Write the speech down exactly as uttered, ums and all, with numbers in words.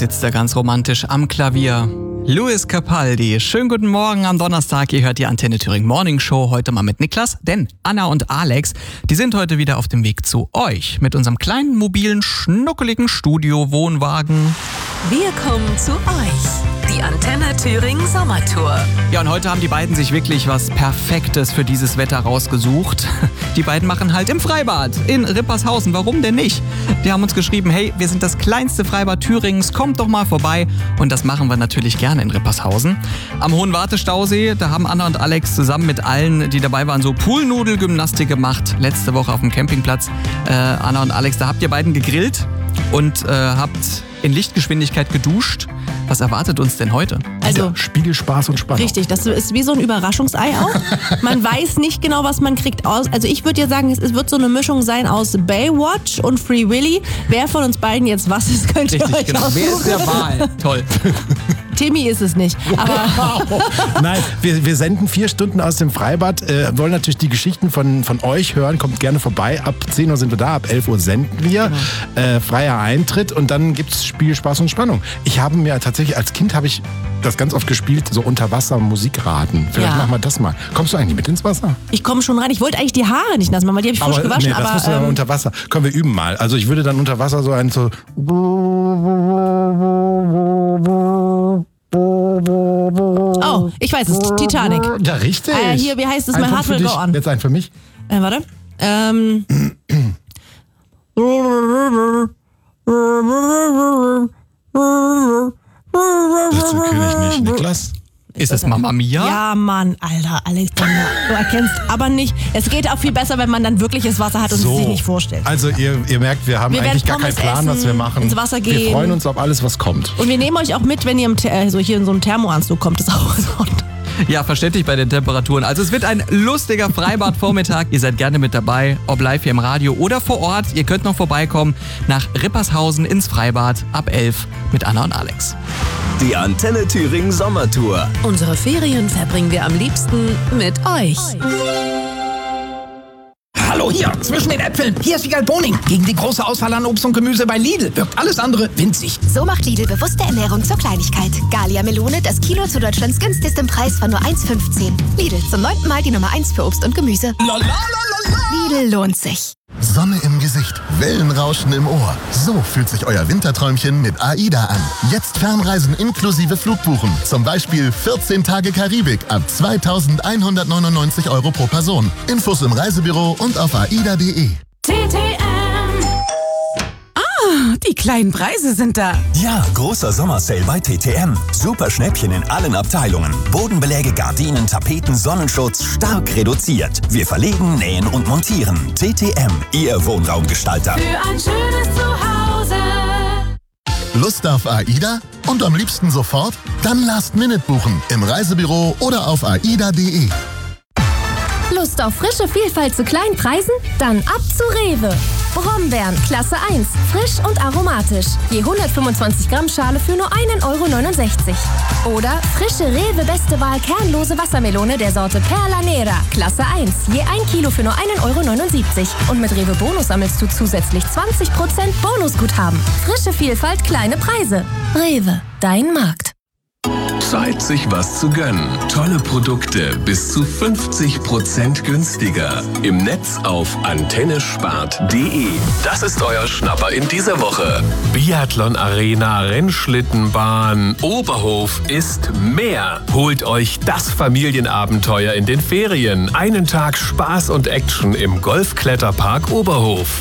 sitzt er ganz romantisch am Klavier. Louis Capaldi, schönen guten Morgen am Donnerstag. Ihr hört die Antenne Thüringen Morning Show heute mal mit Niklas, denn Anna und Alex, die sind heute wieder auf dem Weg zu euch mit unserem kleinen, mobilen, schnuckeligen Studio-Wohnwagen. Wir kommen zu euch, die Antenne Thüringen Sommertour. Ja, und heute haben die beiden sich wirklich was Perfektes für dieses Wetter rausgesucht. Die beiden machen halt im Freibad in Rippershausen. Warum denn nicht? Die haben uns geschrieben, hey, wir sind das kleinste Freibad Thürings, kommt doch mal vorbei. Und das machen wir natürlich gerne in Rippershausen. Am Hohen Wartestausee, da haben Anna und Alex zusammen mit allen, die dabei waren, so Poolnudelgymnastik gemacht. Letzte Woche auf dem Campingplatz. Äh, Anna und Alex, da habt ihr beiden gegrillt und äh, habt in Lichtgeschwindigkeit geduscht. Was erwartet uns denn heute? Also ja, Spiegel, Spaß und Spannung. Richtig, das ist wie so ein Überraschungsei auch. Man weiß nicht genau, was man kriegt aus. Also ich würde ja sagen, es wird so eine Mischung sein aus Baywatch und Free Willy. Wer von uns beiden jetzt was ist, könnt ihr Richtig, euch genau. aussuchen. Wer ist der Wahl? Toll. Timmy ist es nicht. Aber Wow. Nein, wir, wir senden vier Stunden aus dem Freibad, äh, wollen natürlich die Geschichten von, von euch hören. Kommt gerne vorbei. Ab zehn Uhr sind wir da, ab elf Uhr senden wir. Genau. Äh, freier Eintritt und dann gibt's Spiel, Spaß und Spannung. Ich habe mir tatsächlich, als Kind habe ich das ganz oft gespielt, so Unterwasser-Musikraten. Vielleicht Ja. machen wir das mal. Kommst du eigentlich mit ins Wasser? ich komme schon rein. Ich wollte eigentlich die Haare nicht nass machen, weil die habe ich frisch aber gewaschen. nee, das aber musst du dann ähm, unter Wasser. Können wir üben mal. Also ich würde dann unter Wasser so ein so... oh, ich weiß es. Titanic. Ja, richtig. Ah, ja, hier, wie heißt es? Ein My Punkt Heart für Will dich. Go On. Jetzt ein für mich. Äh, warte. Ähm. Das ist der König nicht. Niklas? Ist es Mamma Mia? Ja, Mann, Alter, Alexander, du erkennst aber nicht. Es geht auch viel besser, wenn man dann wirkliches Wasser hat und es sich nicht vorstellt. Also ihr, ihr merkt, wir haben Wir eigentlich gar werden keinen Plan, Pommes was wir essen, machen. ins Wasser Wir gehen. freuen uns auf alles, was kommt. Und wir nehmen euch auch mit, wenn ihr im, Ther- also hier in so einem Thermoanzug kommt. Das ist auch so. Ja, verständlich bei den Temperaturen. Also es wird ein lustiger Freibadvormittag. Ihr seid gerne mit dabei, ob live hier im Radio oder vor Ort. Ihr könnt noch vorbeikommen nach Rippershausen ins Freibad ab elf mit Anna und Alex. Die Antenne Thüringen Sommertour. Unsere Ferien verbringen wir am liebsten mit euch. Hallo hier, zwischen den Äpfeln. Hier ist Wiegald Boning. Gegen die große Auswahl an Obst und Gemüse bei Lidl wirkt alles andere winzig. So macht Lidl bewusste Ernährung zur Kleinigkeit. Galia Melone, das Kilo zu Deutschlands günstigstem Preis von nur eins fünfzehn. Lidl, zum neunten Mal die Nummer eins für Obst und Gemüse. La, la, la, la, la. Lidl lohnt sich. Sonne im Gesicht, Wellenrauschen im Ohr. So fühlt sich euer Winterträumchen mit AIDA an. Jetzt Fernreisen inklusive Flugbuchen. Zum Beispiel vierzehn Tage Karibik ab zweitausendeinhundertneunundneunzig Euro pro Person. Infos im Reisebüro und auf aida punkt de. T T M. Ah, die kleinen Preise sind da. Ja, großer Sommersale bei T T M. Super Schnäppchen in allen Abteilungen. Bodenbeläge, Gardinen, Tapeten, Sonnenschutz stark reduziert. Wir verlegen, nähen und montieren. T T M, Ihr Wohnraumgestalter. Für ein schönes Zuhause. Lust auf AIDA? Und am liebsten sofort? Dann Last Minute buchen im Reisebüro oder auf aida punkt de. Lust auf frische Vielfalt zu kleinen Preisen? Dann ab zu Rewe. Brombeeren, Klasse eins, frisch und aromatisch. Je hundertfünfundzwanzig Gramm Schale für nur ein Euro neunundsechzig. Oder frische Rewe Beste Wahl kernlose Wassermelone der Sorte Perla Nera, Klasse eins. Je ein Kilo für nur ein Euro neunundsiebzig. Und mit Rewe Bonus sammelst du zusätzlich zwanzig Prozent Bonusguthaben. Frische Vielfalt, kleine Preise. Rewe, dein Markt. Zeit, sich was zu gönnen. Tolle Produkte bis zu fünfzig Prozent günstiger. Im Netz auf antenne spart punkt de. Das ist euer Schnapper in dieser Woche. Biathlon Arena, Rennschlittenbahn, Oberhof ist mehr. Holt euch das Familienabenteuer in den Ferien. Einen Tag Spaß und Action im Golfkletterpark Oberhof.